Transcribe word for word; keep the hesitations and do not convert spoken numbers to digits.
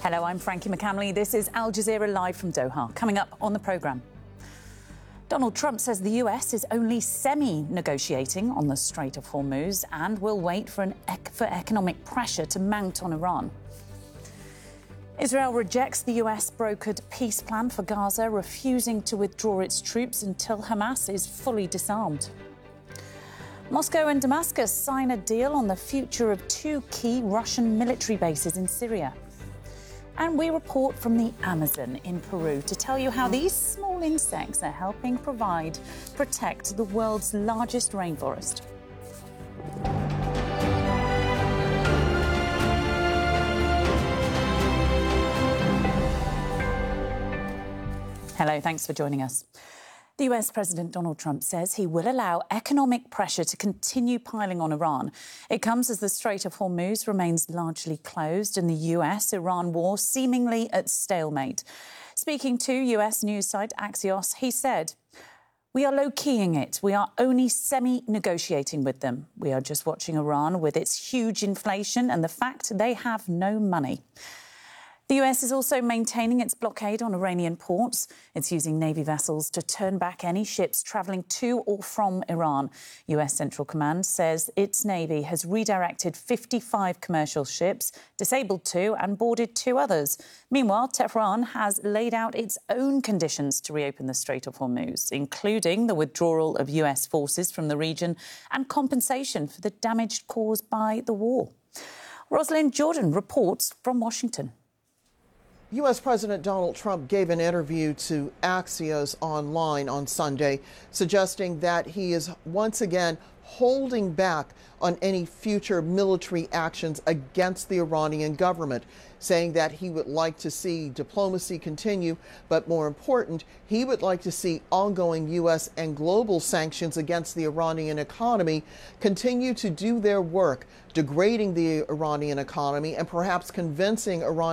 Hello, I'm Frankie McCamley. This is Al Jazeera live from Doha. Coming up on the programme, Donald Trump says the U S is only semi-negotiating on the Strait of Hormuz and will wait for, an ec- for economic pressure to mount on Iran. Israel rejects the U S-brokered peace plan for Gaza, refusing to withdraw its troops until Hamas is fully disarmed. Moscow and Damascus sign a deal on the future of two key Russian military bases in Syria. And we report from the Amazon in Peru to tell you how these small insects are helping provide, protect the world's largest rainforest. Hello, thanks for joining us. The U S President Donald Trump says he will allow economic pressure to continue piling on Iran. It comes as the Strait of Hormuz remains largely closed and the U S-Iran war seemingly at stalemate. Speaking to U S news site Axios, he said, "We are low-keying it. We are only semi-negotiating with them. We are just watching Iran with its huge inflation and the fact they have no money." The U S is also maintaining its blockade on Iranian ports. It's using Navy vessels to turn back any ships travelling to or from Iran. U S Central Command says its Navy has redirected fifty-five commercial ships, disabled two and boarded two others. Meanwhile, Tehran has laid out its own conditions to reopen the Strait of Hormuz, including the withdrawal of U S forces from the region and compensation for the damage caused by the war. Rosalind Jordan reports from Washington. U S President Donald Trump gave an interview to Axios Online on Sunday, suggesting that he is once again holding back on any future military actions against the Iranian government, saying that he would like to see diplomacy continue, but more important, he would like to see ongoing U S and global sanctions against the Iranian economy continue to do their work, degrading the Iranian economy and perhaps convincing Iran